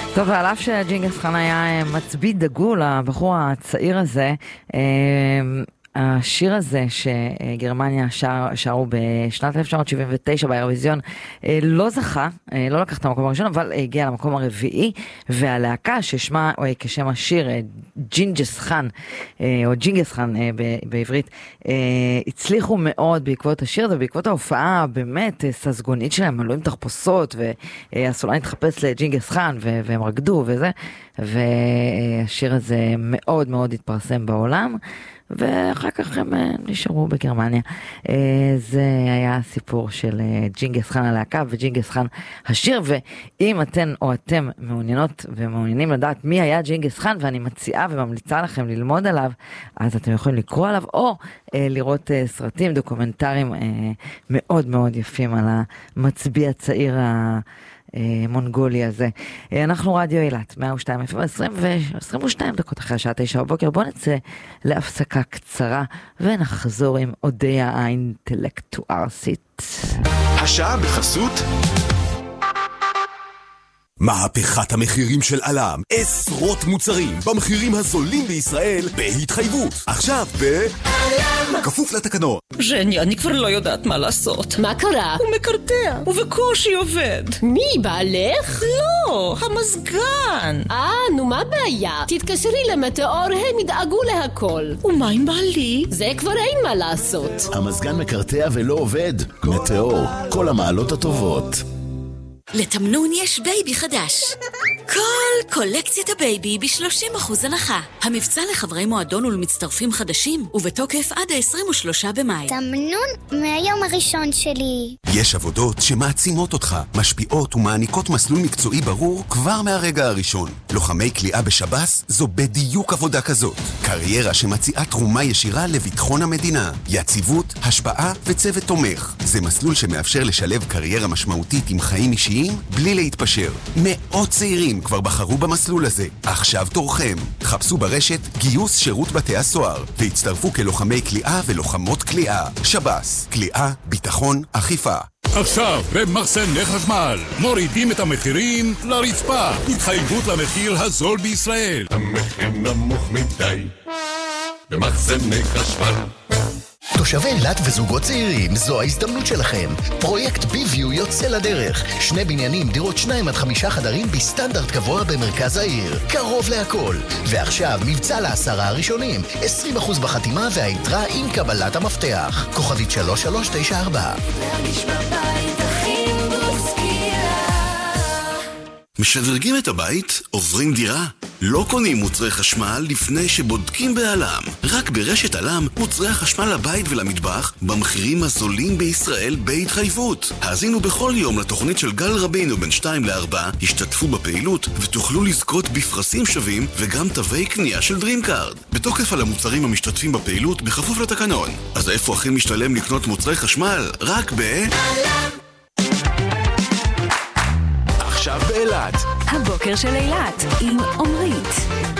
טוב, ועל אף שג'ינגס חאן היה מצביא דגול, הבחור הצעיר הזה, השיר הזה שגרמניה שרו בשנת 1979 באירוויזיון לא זכה, לא לקח את המקום הראשון, אבל הגיע למקום הרביעי, והלהקה ששמה כשם השיר ג'ינגס חאן, או ג'ינגס חאן בעברית, הצליחו מאוד בעקבות השיר הזה, בעקבות ההופעה באמת ססגונית שלהם, עלו עם תחפושות, ועשו לה להתחפש לג'ינגס חאן, והם רקדו וזה, והשיר הזה מאוד מאוד התפרסם בעולם, ואחר כך הם נשארו בגרמניה. זה היה הסיפור של ג'ינגס חאן הלהקה וג'ינגס חאן השיר, ואם אתן או אתם מעוניינות ומעוניינים לדעת מי היה ג'ינגס חאן, ואני מציעה וממליצה לכם ללמוד עליו, אז אתם יכולים לקרוא עליו, או לראות סרטים דוקומנטריים מאוד מאוד יפים על המצביא הצעיר מונגולי הזה. אנחנו רדיו אילת, 102 ו22 דקות אחרי השעה 9 בבוקר. בואו נצא להפסקה קצרה ונחזור עם אודיה האינטלקטוארסית. השעה בחסות מהפכת המחירים של אלם, עשרות מוצרים במחירים הזולים בישראל בהתחייבות. עכשיו אלם, כפוף לתקנון. ז'ני, אני כבר לא יודעת מה לעשות. מה קרה? הוא מקרטע, ובקושי עובד. מי, בעלך? לא, המזגן. נו מה הבעיה? תתקשרי למטאור, הם ידאגו להכל. ומה עם בעלי? זה כבר אין מה לעשות. המזגן מקרטע ולא עובד. מטאור, כל המעלות הטובות. לתמנון יש בייבי חדש. כל קולקציית הבייבי ב-30% הנחה. המבצע לחברי מועדון ולמצטרפים חדשים, ובתוקף עד ה-23 במאי. תמנון מהיום הראשון שלי. יש עבודות שמעצימות אותך, משפיעות ומעניקות מסלול מקצועי ברור כבר מהרגע הראשון. לוחמי כליאה בשב"ס זו בדיוק עבודה כזאת. קריירה שמציעה תרומה ישירה לביטחון המדינה. יציבות, השפעה וצוות תומך. זה מסלול שמאפשר לשלב קריירה משמעותית עם חיים אישיים בלי להתפשר. מאות צעירים כבר בחרו במסלול הזה. עכשיו תורכם. חפשו ברשת גיוס שירות בתי הסוהר והצטרפו כלוחמי כליאה ולוחמות כליאה. שב"ס, כליאה, ביטחון, אכיפה. עכשיו במחסני חשמל מורידים את המחירים לרצפה. התחייבות למחיר הזול בישראל. המחיר נמוך מדי במחסני חשמל. תושבי אילת וזוגות צעירים, זו ההזדמנות שלכם. פרויקט ביוויו יוצא לדרך. 2 בניינים, דירות 2 עד 5 חדרים בסטנדרט גבוה במרכז העיר. קרוב להכל. ועכשיו מבצע ל10 הראשונים. 20% בחתימה והיתרה עם קבלת המפתח. כוכבית 3394. להרגיש בבית הכי בוסקילה. משדרגים את הבית? עוברים דירה? לא קונים מוצרי חשמל לפני שבודקים בעלם. רק ברשת אלם מוצרי החשמל לבית ולמטבח במחירים הזולים בישראל בהתחייבות. האזינו בכל יום לתוכנית של גל רבינו בין 2 ל-4, השתתפו בפעילות ותוכלו לזכות בפרסים שווים וגם תווי קנייה של דרימקארד. בתוקף על המוצרים המשתתפים בפעילות בכפוף לתקנון. אז איפה הכי משתלם לקנות מוצרי חשמל? רק אלם. עכשיו באילת. הבוקר של אילת עם עומרית.